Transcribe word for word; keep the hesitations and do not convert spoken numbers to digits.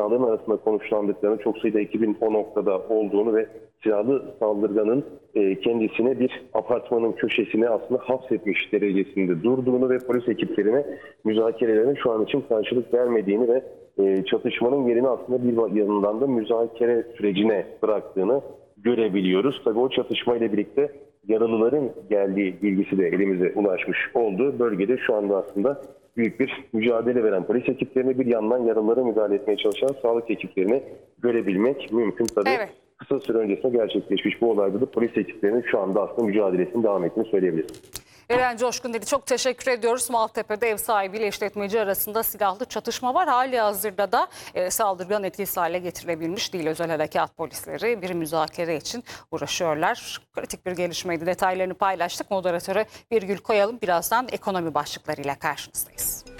binaların arasında konuşlandıklarını, çok sayıda ekibin o noktada olduğunu ve silahlı saldırganın e, kendisine bir apartmanın köşesine aslında hapsetmiş derecesinde durduğunu ve polis ekiplerine müzakerelerine şu an için karşılık vermediğini ve e, çatışmanın yerini aslında bir yanından da müzakere sürecine bıraktığını görebiliyoruz. Tabii o çatışmayla birlikte yaralıların geldiği bilgisi de elimize ulaşmış oldu. Bölgede şu anda aslında büyük bir mücadele veren polis ekiplerine, bir yandan yaralılara müdahale etmeye çalışan sağlık ekiplerini görebilmek mümkün tabii. Evet. Kısa süre öncesinde gerçekleşmiş bu olayda da polis ekiplerinin şu anda aslında mücadelesinin devam ettiğini söyleyebiliriz. Eren Coşkun dedi. Çok teşekkür ediyoruz. Maltepe'de ev sahibiyle işletmeci arasında silahlı çatışma var. Halihazırda da e, saldırgan etkisiz hale getirilebilmiş değil. Özel harekat polisleri bir müzakere için uğraşıyorlar. Kritik bir gelişmeydi. Detaylarını paylaştık. Moderatöre virgül koyalım. Birazdan ekonomi başlıklarıyla karşınızdayız.